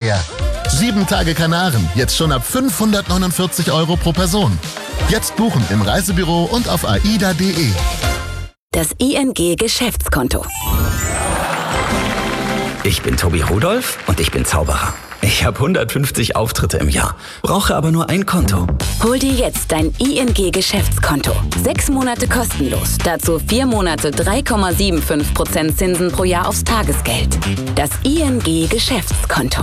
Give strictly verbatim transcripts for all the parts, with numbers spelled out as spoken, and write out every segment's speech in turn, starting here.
günstiger. Sieben Tage Kanaren, jetzt schon ab fünfhundertneunundvierzig Euro pro Person. Jetzt buchen im Reisebüro und auf aida punkt de. Das I N G-Geschäftskonto. Ich bin Tobi Rudolph und ich bin Zauberer. Ich habe hundertfünfzig Auftritte im Jahr, brauche aber nur ein Konto. Hol dir jetzt dein I N G-Geschäftskonto. Sechs Monate kostenlos. Dazu vier Monate drei Komma fünfundsiebzig Prozent Zinsen pro Jahr aufs Tagesgeld. Das I N G-Geschäftskonto.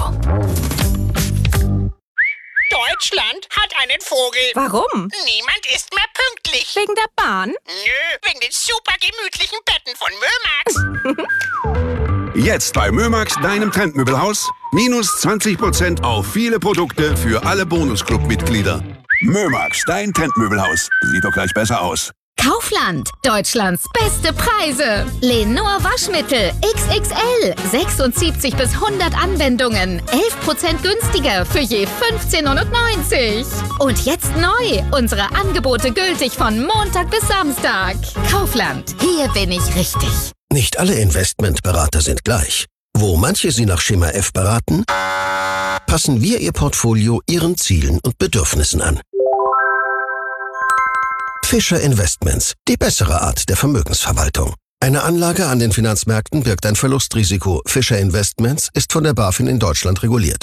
Deutschland hat einen Vogel. Warum? Niemand ist mehr pünktlich. Wegen der Bahn? Nö, wegen den super gemütlichen Betten von Mömax. Jetzt bei Mömax, deinem Trendmöbelhaus, minus zwanzig Prozent auf viele Produkte für alle Bonusclub-Mitglieder. Mömax, dein Trendmöbelhaus. Sieht doch gleich besser aus. Kaufland, Deutschlands beste Preise. Lenor Waschmittel X X L, sechsundsiebzig bis hundert Anwendungen, elf Prozent günstiger für je fünfzehn neunundneunzig. Und jetzt neu, unsere Angebote gültig von Montag bis Samstag. Kaufland, hier bin ich richtig. Nicht alle Investmentberater sind gleich. Wo manche Sie nach Schema F beraten, passen wir Ihr Portfolio Ihren Zielen und Bedürfnissen an. Fischer Investments, die bessere Art der Vermögensverwaltung. Eine Anlage an den Finanzmärkten birgt ein Verlustrisiko. Fischer Investments ist von der BaFin in Deutschland reguliert.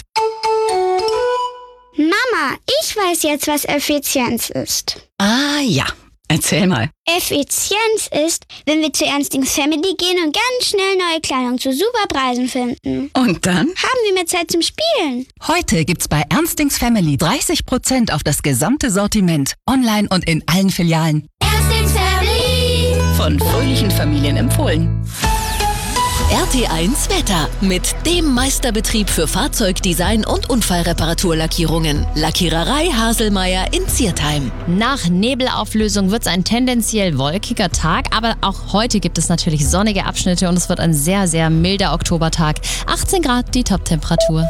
Mama, ich weiß jetzt, was Effizienz ist. Ah ja, erzähl mal. Effizienz ist, wenn wir zu Ernstings Family gehen und ganz schnell neue Kleidung zu super Preisen finden. Und dann? Haben wir mehr Zeit zum Spielen. Heute gibt's bei Ernstings Family dreißig Prozent auf das gesamte Sortiment. Online und in allen Filialen. Ernstings Family. Von fröhlichen Familien empfohlen. R T eins Wetter mit dem Meisterbetrieb für Fahrzeugdesign und Unfallreparaturlackierungen. Lackiererei Haselmeier in Ziertheim. Nach Nebelauflösung wird es ein tendenziell wolkiger Tag, aber auch heute gibt es natürlich sonnige Abschnitte und es wird ein sehr, sehr milder Oktobertag. achtzehn Grad die Toptemperatur.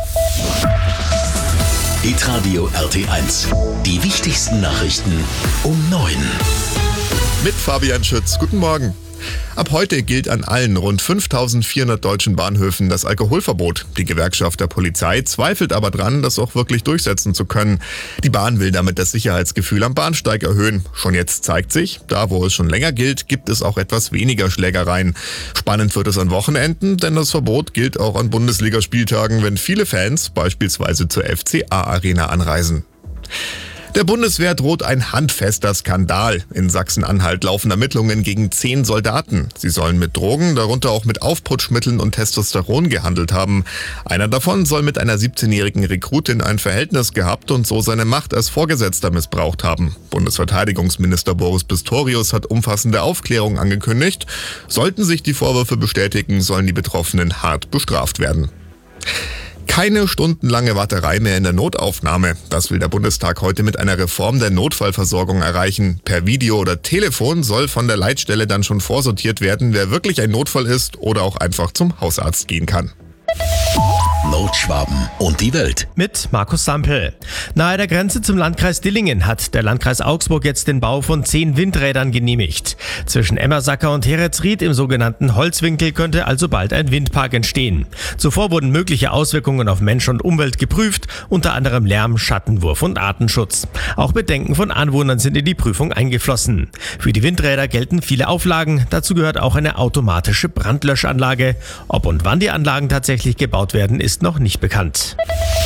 Hitradio R T eins. Die wichtigsten Nachrichten um neun. Mit Fabian Schütz. Guten Morgen. Ab heute gilt an allen rund fünftausendvierhundert deutschen Bahnhöfen das Alkoholverbot. Die Gewerkschaft der Polizei zweifelt aber dran, das auch wirklich durchsetzen zu können. Die Bahn will damit das Sicherheitsgefühl am Bahnsteig erhöhen. Schon jetzt zeigt sich, da wo es schon länger gilt, gibt es auch etwas weniger Schlägereien. Spannend wird es an Wochenenden, denn das Verbot gilt auch an Bundesligaspieltagen, wenn viele Fans beispielsweise zur F C A-Arena anreisen. Der Bundeswehr droht ein handfester Skandal. In Sachsen-Anhalt laufen Ermittlungen gegen zehn Soldaten. Sie sollen mit Drogen, darunter auch mit Aufputschmitteln und Testosteron gehandelt haben. Einer davon soll mit einer siebzehnjährigen Rekrutin ein Verhältnis gehabt und so seine Macht als Vorgesetzter missbraucht haben. Bundesverteidigungsminister Boris Pistorius hat umfassende Aufklärung angekündigt. Sollten sich die Vorwürfe bestätigen, sollen die Betroffenen hart bestraft werden. Keine stundenlange Warterei mehr in der Notaufnahme. Das will der Bundestag heute mit einer Reform der Notfallversorgung erreichen. Per Video oder Telefon soll von der Leitstelle dann schon vorsortiert werden, wer wirklich ein Notfall ist oder auch einfach zum Hausarzt gehen kann. Nordschwaben und die Welt. Mit Markus Sampel. Nahe der Grenze zum Landkreis Dillingen hat der Landkreis Augsburg jetzt den Bau von zehn Windrädern genehmigt. Zwischen Emmersacker und Heretzried im sogenannten Holzwinkel könnte also bald ein Windpark entstehen. Zuvor wurden mögliche Auswirkungen auf Mensch und Umwelt geprüft, unter anderem Lärm, Schattenwurf und Artenschutz. Auch Bedenken von Anwohnern sind in die Prüfung eingeflossen. Für die Windräder gelten viele Auflagen. Dazu gehört auch eine automatische Brandlöschanlage. Ob und wann die Anlagen tatsächlich gebaut werden, ist noch nicht bekannt.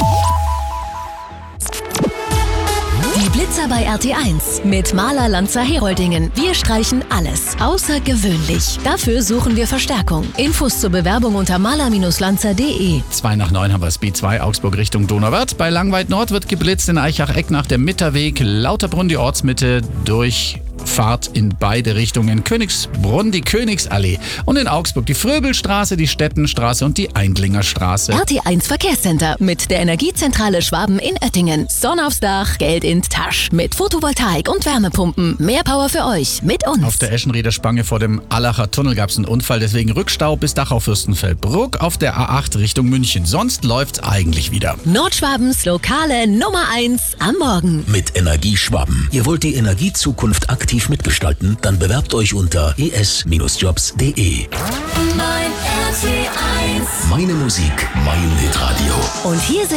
Die Blitzer bei R T eins mit Maler Lanzer Heroldingen. Wir streichen alles außergewöhnlich. Dafür suchen wir Verstärkung. Infos zur Bewerbung unter maler Lanzer punkt de. zwei nach neun haben wir es, B zwei Augsburg Richtung Donauwörth. Bei Langweid Nord wird geblitzt in Eichach-Eck nach der Mitterweg. Lauterbrunn die Ortsmitte durch Fahrt in beide Richtungen. Königsbrunn die Königsallee und in Augsburg die Fröbelstraße, die Stettenstraße und die Eindlinger Straße. R T eins Verkehrscenter mit der Energiezentrale Schwaben in Oettingen. Sonne aufs Dach, Geld in die Tasche. Mit Photovoltaik und Wärmepumpen. Mehr Power für euch mit uns. Auf der Eschenrieder Spange vor dem Allacher Tunnel gab es einen Unfall, deswegen Rückstau bis Dachau Fürstenfeldbruck auf der A acht Richtung München. Sonst läuft's eigentlich wieder. Nordschwabens lokale Nummer eins am Morgen. Mit Energieschwaben. Ihr wollt die Energiezukunft aktiv mitgestalten? Dann bewerbt euch unter e s Jobs punkt de. Mein R T eins. Meine Musik, mein Hitradio. Und hier sind